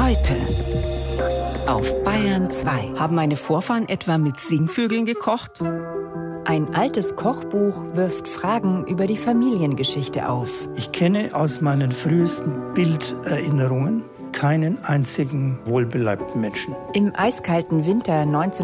Heute auf Bayern 2. Haben meine Vorfahren etwa mit Singvögeln gekocht? Ein altes Kochbuch wirft Fragen über die Familiengeschichte auf. Ich kenne aus meinen frühesten Bilderinnerungen keinen einzigen wohlbeleibten Menschen. Im eiskalten Winter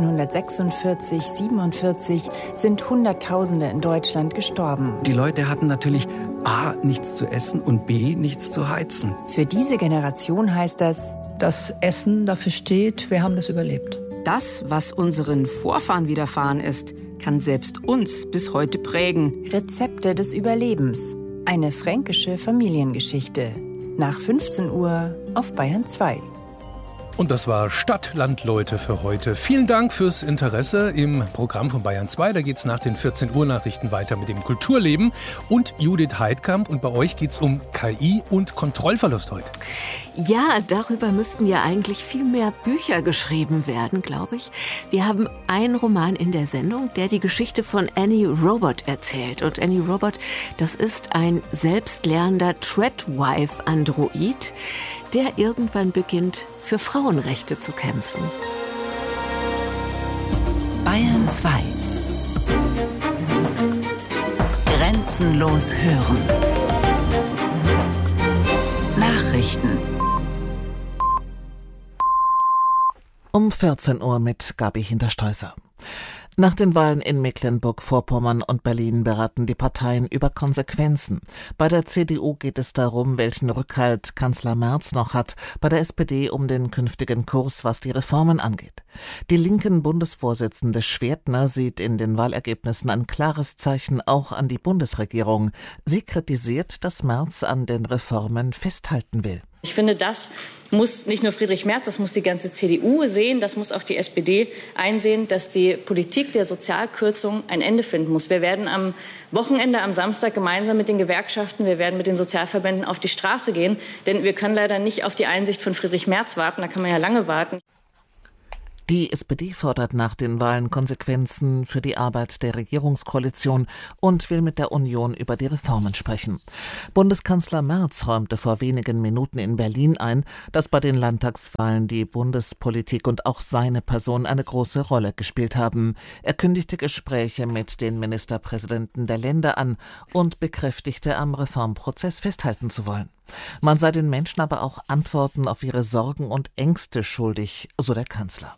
1946/47 sind Hunderttausende in Deutschland gestorben. Die Leute hatten natürlich A, nichts zu essen und B, nichts zu heizen. Für diese Generation heißt das: Das Essen dafür steht, wir haben das überlebt. Das, was unseren Vorfahren widerfahren ist, kann selbst uns bis heute prägen. Rezepte des Überlebens. Eine fränkische Familiengeschichte. Nach 15 Uhr auf Bayern 2. Und das war Stadt, Land, Leute für heute. Vielen Dank fürs Interesse im Programm von Bayern 2. Da geht es nach den 14 Uhr Nachrichten weiter mit dem Kulturleben und Judith Heidkamp. Und bei euch geht es um KI und Kontrollverlust heute. Ja, darüber müssten ja eigentlich viel mehr Bücher geschrieben werden, glaube ich. Wir haben einen Roman in der Sendung, der die Geschichte von Annie Robot erzählt. Und Annie Robot, das ist ein selbstlernender Treadwife-Android, der irgendwann beginnt, für Frauenrechte zu kämpfen. Bayern 2. Grenzenlos hören. Nachrichten. Um 14 Uhr mit Gabi Hintersteußer. Nach den Wahlen in Mecklenburg-Vorpommern und Berlin beraten die Parteien über Konsequenzen. Bei der CDU geht es darum, welchen Rückhalt Kanzler Merz noch hat, bei der SPD um den künftigen Kurs, was die Reformen angeht. Die linken Bundesvorsitzende Schwertner sieht in den Wahlergebnissen ein klares Zeichen auch an die Bundesregierung. Sie kritisiert, dass Merz an den Reformen festhalten will. Ich finde, das muss nicht nur Friedrich Merz, das muss die ganze CDU sehen, das muss auch die SPD einsehen, dass die Politik der Sozialkürzung ein Ende finden muss. Wir werden am Wochenende, am Samstag gemeinsam mit den Gewerkschaften, wir werden mit den Sozialverbänden auf die Straße gehen, denn wir können leider nicht auf die Einsicht von Friedrich Merz warten, da kann man ja lange warten. Die SPD fordert nach den Wahlen Konsequenzen für die Arbeit der Regierungskoalition und will mit der Union über die Reformen sprechen. Bundeskanzler Merz räumte vor wenigen Minuten in Berlin ein, dass bei den Landtagswahlen die Bundespolitik und auch seine Person eine große Rolle gespielt haben. Er kündigte Gespräche mit den Ministerpräsidenten der Länder an und bekräftigte, am Reformprozess festhalten zu wollen. Man sei den Menschen aber auch Antworten auf ihre Sorgen und Ängste schuldig, so der Kanzler.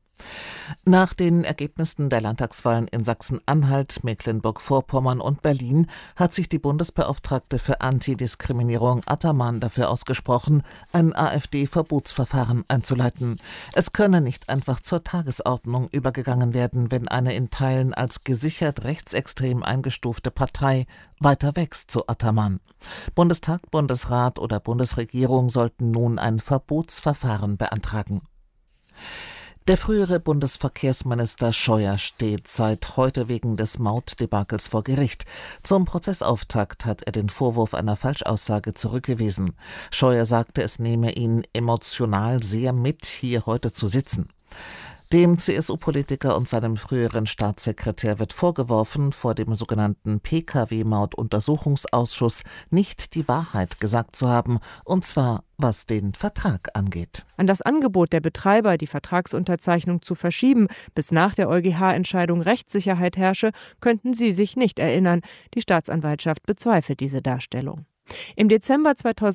Nach den Ergebnissen der Landtagswahlen in Sachsen-Anhalt, Mecklenburg-Vorpommern und Berlin hat sich die Bundesbeauftragte für Antidiskriminierung Ataman dafür ausgesprochen, ein AfD-Verbotsverfahren einzuleiten. Es könne nicht einfach zur Tagesordnung übergegangen werden, wenn eine in Teilen als gesichert rechtsextrem eingestufte Partei weiter wächst, so Ataman. Bundestag, Bundesrat oder Bundesregierung sollten nun ein Verbotsverfahren beantragen. Der frühere Bundesverkehrsminister Scheuer steht seit heute wegen des Mautdebakels vor Gericht. Zum Prozessauftakt hat er den Vorwurf einer Falschaussage zurückgewiesen. Scheuer sagte, es nehme ihn emotional sehr mit, hier heute zu sitzen. Dem CSU-Politiker und seinem früheren Staatssekretär wird vorgeworfen, vor dem sogenannten PKW-Maut-Untersuchungsausschuss nicht die Wahrheit gesagt zu haben, und zwar was den Vertrag angeht. An das Angebot der Betreiber, die Vertragsunterzeichnung zu verschieben, bis nach der EuGH-Entscheidung Rechtssicherheit herrsche, könnten sie sich nicht erinnern. Die Staatsanwaltschaft bezweifelt diese Darstellung. Im Dezember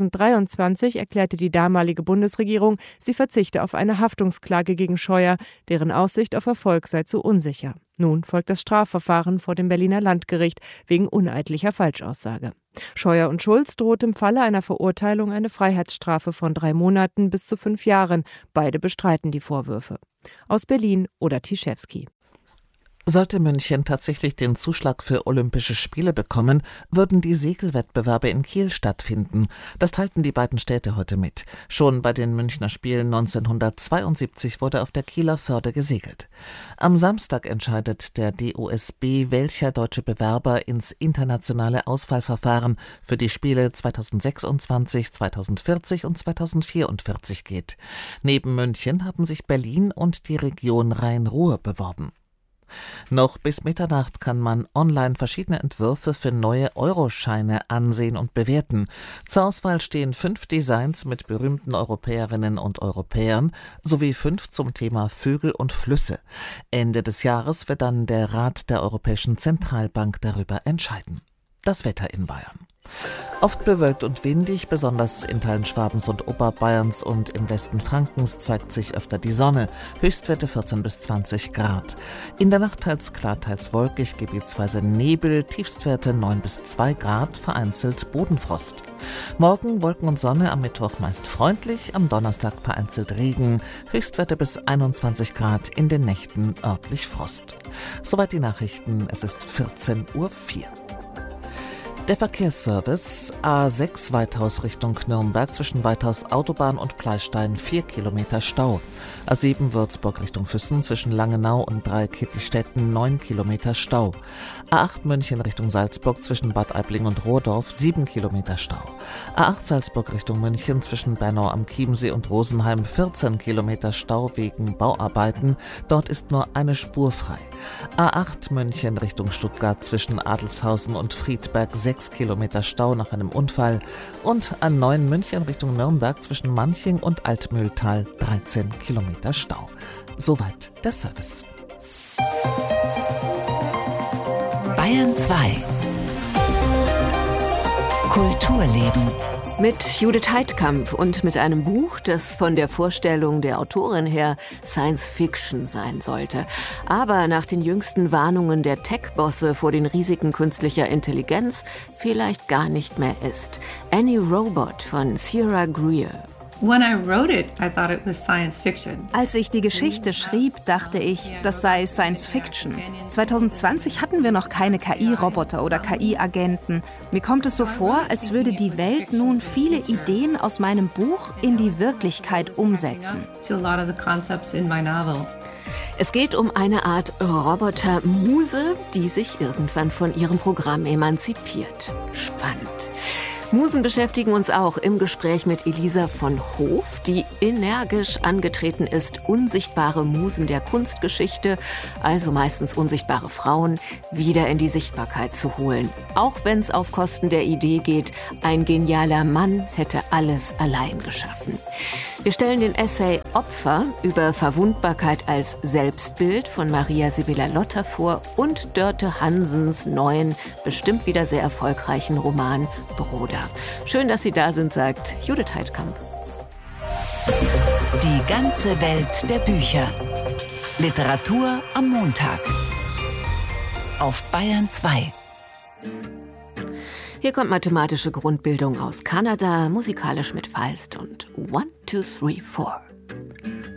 2023 erklärte die damalige Bundesregierung, sie verzichte auf eine Haftungsklage gegen Scheuer, deren Aussicht auf Erfolg sei zu unsicher. Nun folgt das Strafverfahren vor dem Berliner Landgericht wegen uneidlicher Falschaussage. Scheuer und Schulz droht im Falle einer Verurteilung eine Freiheitsstrafe von 3 Monaten bis zu 5 Jahren. Beide bestreiten die Vorwürfe. Aus Berlin Oda Tischewski. Sollte München tatsächlich den Zuschlag für Olympische Spiele bekommen, würden die Segelwettbewerbe in Kiel stattfinden. Das teilten die beiden Städte heute mit. Schon bei den Münchner Spielen 1972 wurde auf der Kieler Förde gesegelt. Am Samstag entscheidet der DOSB, welcher deutsche Bewerber ins internationale Auswahlverfahren für die Spiele 2026, 2040 und 2044 geht. Neben München haben sich Berlin und die Region Rhein-Ruhr beworben. Noch bis Mitternacht kann man online verschiedene Entwürfe für neue Euroscheine ansehen und bewerten. Zur Auswahl stehen 5 Designs mit berühmten Europäerinnen und Europäern sowie 5 zum Thema Vögel und Flüsse. Ende des Jahres wird dann der Rat der Europäischen Zentralbank darüber entscheiden. Das Wetter in Bayern. Oft bewölkt und windig, besonders in Teilen Schwabens und Oberbayerns und im Westen Frankens zeigt sich öfter die Sonne. Höchstwerte 14 bis 20 Grad. In der Nacht teils klar, teils wolkig, gebietsweise Nebel, Tiefstwerte 9 bis 2 Grad, vereinzelt Bodenfrost. Morgen Wolken und Sonne, am Mittwoch meist freundlich, am Donnerstag vereinzelt Regen, Höchstwerte bis 21 Grad, in den Nächten örtlich Frost. Soweit die Nachrichten, es ist 14:04 Uhr. Der Verkehrsservice A6 Weithaus Richtung Nürnberg zwischen Weithaus Autobahn und Pleistein 4 Kilometer Stau. A7 Würzburg Richtung Füssen zwischen Langenau und Dreieckittichstetten 9 Kilometer Stau. A8 München Richtung Salzburg zwischen Bad Aibling und Rohdorf 7 Kilometer Stau. A8 Salzburg Richtung München zwischen Bernau am Chiemsee und Rosenheim 14 Kilometer Stau wegen Bauarbeiten. Dort ist nur eine Spur frei. A8 München Richtung Stuttgart zwischen Adelshausen und Friedberg 6 Kilometer Stau nach einem Unfall. Und A9 München Richtung Nürnberg zwischen Manching und Altmühltal 13 Kilometer Stau. Soweit der Service. Bayern 2 Kulturleben mit Judith Heidkamp und mit einem Buch, das von der Vorstellung der Autorin her Science Fiction sein sollte, aber nach den jüngsten Warnungen der Tech-Bosse vor den Risiken künstlicher Intelligenz vielleicht gar nicht mehr ist. Annie Robot von Sierra Greer. Als ich die Geschichte schrieb, dachte ich, das sei Science Fiction. 2020 hatten wir noch keine KI-Roboter oder KI-Agenten. Mir kommt es so vor, als würde die Welt nun viele Ideen aus meinem Buch in die Wirklichkeit umsetzen. Es geht um eine Art Roboter-Muse, die sich irgendwann von ihrem Programm emanzipiert. Spannend. Musen beschäftigen uns auch im Gespräch mit Elisa von Hoof, die energisch angetreten ist, unsichtbare Musen der Kunstgeschichte, also meistens unsichtbare Frauen, wieder in die Sichtbarkeit zu holen. Auch wenn es auf Kosten der Idee geht, ein genialer Mann hätte alles allein geschaffen. Wir stellen den Essay Opfer über Verwundbarkeit als Selbstbild von Maria Sibylla Lotter vor und Dörte Hansens neuen, bestimmt wieder sehr erfolgreichen Roman Bruder. Schön, dass Sie da sind, sagt Judith Heidkamp. Die ganze Welt der Bücher. Literatur am Montag. Auf Bayern 2. Hier kommt mathematische Grundbildung aus Kanada, musikalisch mit Feist und 1, 2, 3, 4.